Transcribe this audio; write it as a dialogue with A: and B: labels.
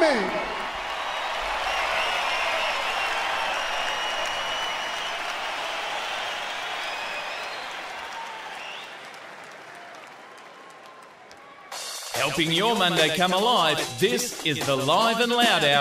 A: me.
B: Helping your Monday come alive, this is the Live and Loud Hour.